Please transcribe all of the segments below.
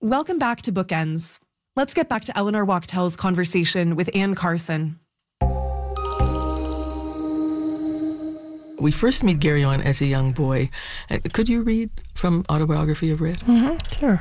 Welcome back to Bookends. Let's get back to Eleanor Wachtel's conversation with Anne Carson. We first meet Garyon as a young boy. Could you read from Autobiography of Red? Sure.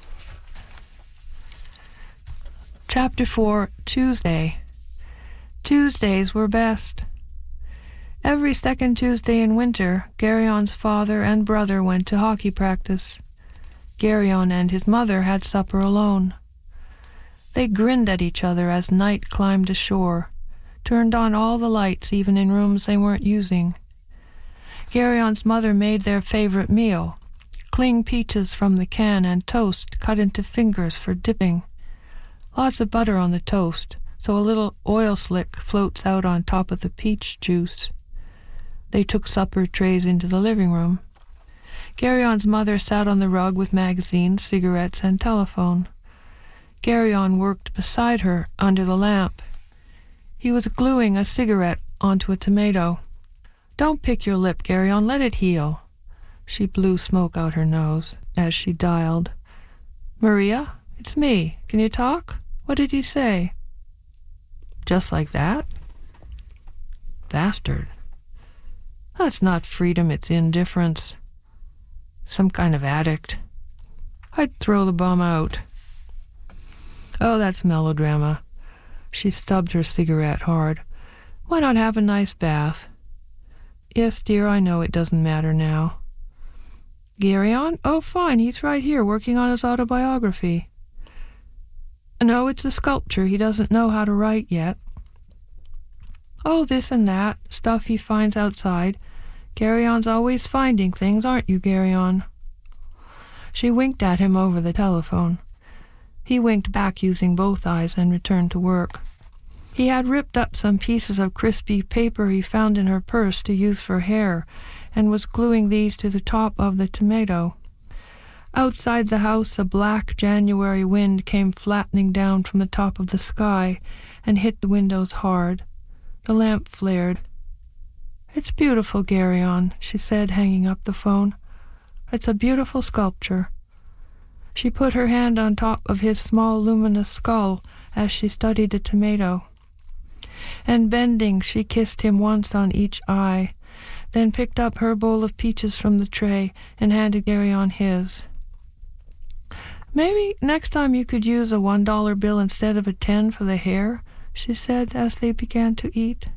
Chapter 4, Tuesday. Tuesdays were best. Every second Tuesday in winter, Garyon's father and brother went to hockey practice. Garyon and his mother had supper alone. They grinned at each other as night climbed ashore, turned on all the lights even in rooms they weren't using. Garyon's mother made their favorite meal, cling peaches from the can and toast cut into fingers for dipping. Lots of butter on the toast, so a little oil slick floats out on top of the peach juice. They took supper trays into the living room. Garyon's mother sat on the rug with magazines, cigarettes, and telephone. Garyon worked beside her under the lamp. He was gluing a cigarette onto a tomato. "Don't pick your lip, Garyon, let it heal." She blew smoke out her nose as she dialed. "Maria, it's me. Can you talk? What did he say?" "Just like that?" "Bastard. That's not freedom, it's indifference. Some kind of addict. I'd throw the bum out." "Oh, that's melodrama." She stubbed her cigarette hard. "Why not have a nice bath?" "Yes, dear, I know it doesn't matter now." "Garyon? Oh, fine, he's right here working on his autobiography." "No, it's a sculpture. He doesn't know how to write yet." "Oh, this and that, stuff he finds outside. Garyon's always finding things, aren't you, Garyon?" She winked at him over the telephone. He winked back using both eyes and returned to work. He had ripped up some pieces of crispy paper he found in her purse to use for hair and was gluing these to the top of the tomato. Outside the house, a black January wind came flattening down from the top of the sky and hit the windows hard. The lamp flared. "It's beautiful, Garyon," she said, hanging up the phone. "It's a beautiful sculpture." She put her hand on top of his small luminous skull as she studied the tomato. And bending, she kissed him once on each eye, then picked up her bowl of peaches from the tray and handed Garyon his. "Maybe next time you could use a $1 bill instead of a 10 for the hair," she said as they began to eat.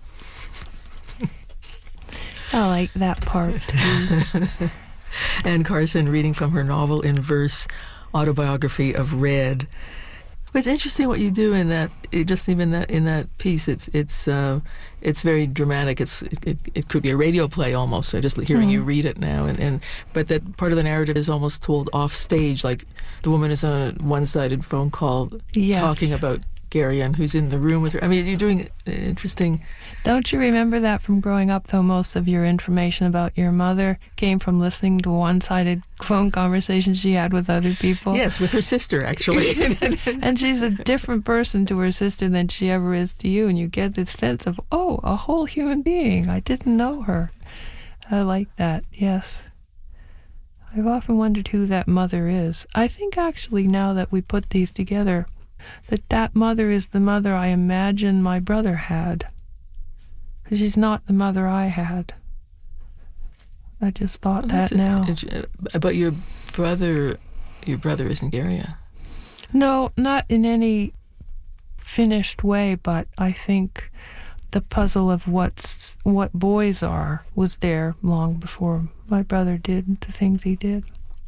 I like that part, too. Anne Carson reading from her novel in verse, Autobiography of Red. It's interesting what you do in that. Just even that in that piece, it's very dramatic. It could be a radio play almost. So just hearing you read it now, but that part of the narrative is almost told off stage, like the woman is on a one-sided phone call talking about Garyon, who's in the room with her. I mean, you're doing interesting... Don't you remember that from growing up, though? Most of your information about your mother came from listening to one-sided phone conversations she had with other people? Yes, with her sister, actually. And she's a different person to her sister than she ever is to you, and you get this sense of, oh, a whole human being. I didn't know her. I like that, yes. I've often wondered who that mother is. I think, actually, now that we put these together, that mother is the mother I imagine my brother had. Because she's not the mother I had. I just thought that now. But your brother isn't Garyon. No, not in any finished way, but I think the puzzle of what boys are was there long before my brother did the things he did.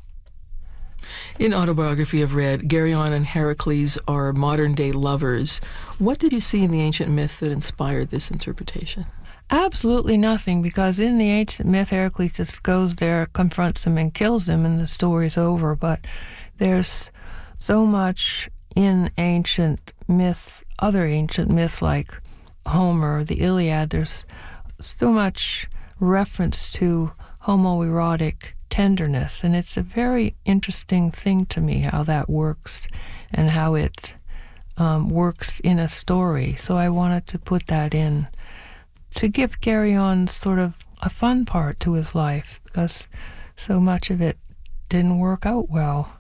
In Autobiography of Red, Garyon and Heracles are modern-day lovers. What did you see in the ancient myth that inspired this interpretation? Absolutely nothing, because in the ancient myth, Heracles just goes there, confronts him, and kills him, and the story's over. But there's so much in ancient myth, other ancient myth like Homer, the Iliad, there's so much reference to homoerotic tenderness, and it's a very interesting thing to me how that works and how it works in a story. So I wanted to put that in to give Garyon sort of a fun part to his life, because so much of it didn't work out well.